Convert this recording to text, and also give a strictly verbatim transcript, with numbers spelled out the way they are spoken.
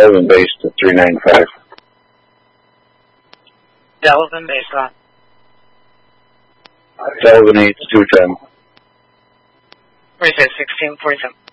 Sullivan base to three ninety-five. Sullivan base on. Sullivan eight to two ten. Reset sixteen forty-seven.